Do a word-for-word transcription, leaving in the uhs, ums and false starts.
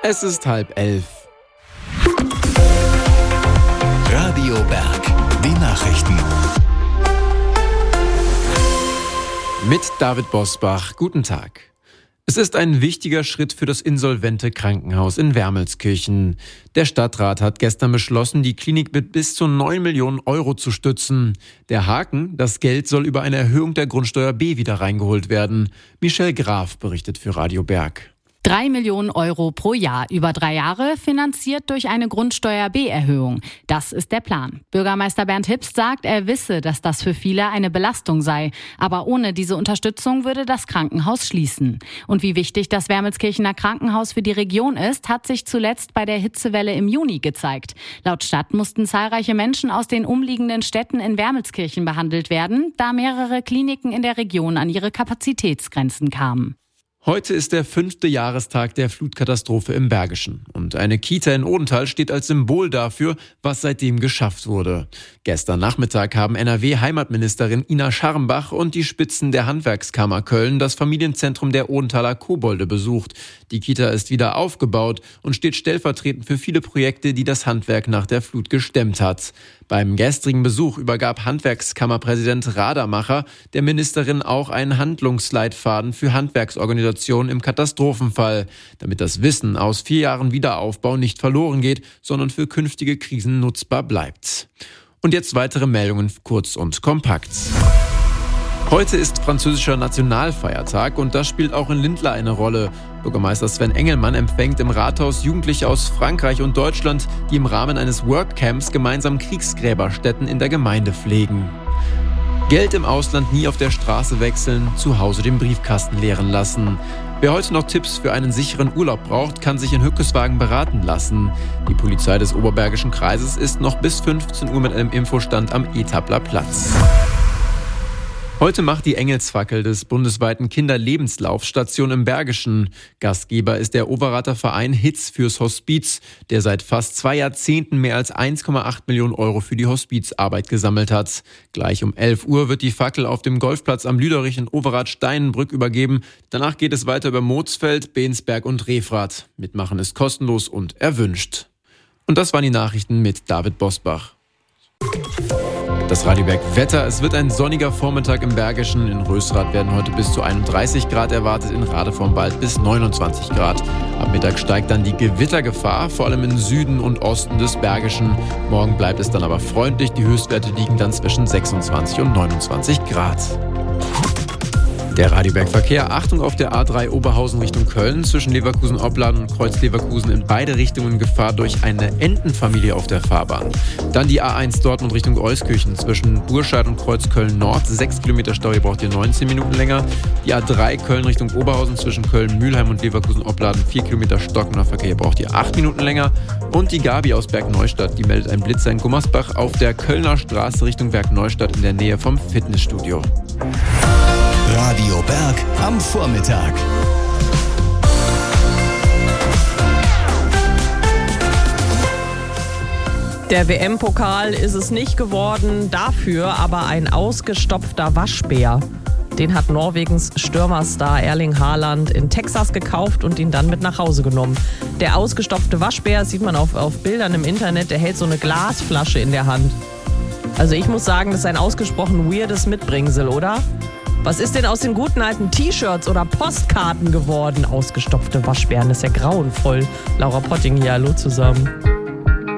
Es ist halb elf. Radio Berg, die Nachrichten. Mit David Bosbach, guten Tag. Es ist ein wichtiger Schritt für das insolvente Krankenhaus in Wermelskirchen. Der Stadtrat hat gestern beschlossen, die Klinik mit bis zu neun Millionen Euro zu stützen. Der Haken, das Geld soll über eine Erhöhung der Grundsteuer B wieder reingeholt werden. Michelle Graf berichtet für Radio Berg. Drei Millionen Euro pro Jahr über drei Jahre, finanziert durch eine Grundsteuer-B-Erhöhung. Das ist der Plan. Bürgermeister Bernd Hipst sagt, er wisse, dass das für viele eine Belastung sei. Aber ohne diese Unterstützung würde das Krankenhaus schließen. Und wie wichtig das Wermelskirchener Krankenhaus für die Region ist, hat sich zuletzt bei der Hitzewelle im Juni gezeigt. Laut Stadt mussten zahlreiche Menschen aus den umliegenden Städten in Wermelskirchen behandelt werden, da mehrere Kliniken in der Region an ihre Kapazitätsgrenzen kamen. Heute ist der fünfte Jahrestag der Flutkatastrophe im Bergischen. Und eine Kita in Odenthal steht als Symbol dafür, was seitdem geschafft wurde. Gestern Nachmittag haben N R W-Heimatministerin Ina Scharrenbach und die Spitzen der Handwerkskammer Köln das Familienzentrum der Odenthaler Kobolde besucht. Die Kita ist wieder aufgebaut und steht stellvertretend für viele Projekte, die das Handwerk nach der Flut gestemmt hat. Beim gestrigen Besuch übergab Handwerkskammerpräsident Radermacher der Ministerin auch einen Handlungsleitfaden für Handwerksorganisationen im Katastrophenfall, damit das Wissen aus vier Jahren Wiederaufbau nicht verloren geht, sondern für künftige Krisen nutzbar bleibt. Und jetzt weitere Meldungen kurz und kompakt. Heute ist französischer Nationalfeiertag und das spielt auch in Lindlar eine Rolle. Bürgermeister Sven Engelmann empfängt im Rathaus Jugendliche aus Frankreich und Deutschland, die im Rahmen eines Workcamps gemeinsam Kriegsgräberstätten in der Gemeinde pflegen. Geld im Ausland nie auf der Straße wechseln, zu Hause den Briefkasten leeren lassen. Wer heute noch Tipps für einen sicheren Urlaub braucht, kann sich in Hückeswagen beraten lassen. Die Polizei des Oberbergischen Kreises ist noch bis fünfzehn Uhr mit einem Infostand am Etabler Platz. Heute macht die Engelsfackel des bundesweiten Kinderlebenslaufs Station im Bergischen. Gastgeber ist der Overater Verein Hitz fürs Hospiz, der seit fast zwei Jahrzehnten mehr als eins Komma acht Millionen Euro für die Hospizarbeit gesammelt hat. Gleich um elf Uhr wird die Fackel auf dem Golfplatz am Lüderich in Overath-Steinenbrück übergeben. Danach geht es weiter über Moosfeld, Bensberg und Refrath. Mitmachen ist kostenlos und erwünscht. Und das waren die Nachrichten mit David Bosbach. Das Radio Berg Wetter. Es wird ein sonniger Vormittag im Bergischen. In Rösrath werden heute bis zu einunddreißig Grad erwartet, in Radevorm bald bis neunundzwanzig Grad. Am Mittag steigt dann die Gewittergefahr, vor allem im Süden und Osten des Bergischen. Morgen bleibt es dann aber freundlich. Die Höchstwerte liegen dann zwischen sechsundzwanzig und neunundzwanzig Grad. Der Radioberg-Verkehr. Achtung auf der A drei Oberhausen Richtung Köln. Zwischen Leverkusen-Opladen und Kreuz-Leverkusen in beide Richtungen Gefahr durch eine Entenfamilie auf der Fahrbahn. Dann die A eins Dortmund Richtung Euskirchen. Zwischen Burscheid und Kreuz-Köln-Nord. sechs Kilometer Stau, ihr braucht ihr neunzehn Minuten länger. Die A drei Köln Richtung Oberhausen. Zwischen Köln-Mühlheim und Leverkusen-Opladen. vier Kilometer stockender Verkehr, ihr braucht ihr acht Minuten länger. Und die Gabi aus Bergneustadt. Die meldet ein Blitzer in Gummersbach auf der Kölner Straße Richtung Bergneustadt in der Nähe vom Fitnessstudio. Radio Berg am Vormittag. Der W M-Pokal ist es nicht geworden, dafür aber ein ausgestopfter Waschbär. Den hat Norwegens Stürmerstar Erling Haaland in Texas gekauft und ihn dann mit nach Hause genommen. Der ausgestopfte Waschbär, sieht man auf, auf Bildern im Internet, der hält so eine Glasflasche in der Hand. Also ich muss sagen, das ist ein ausgesprochen weirdes Mitbringsel, oder? Was ist denn aus den guten alten T-Shirts oder Postkarten geworden? Ausgestopfte Waschbären, das ist ja grauenvoll. Laura Potting hier, hallo zusammen.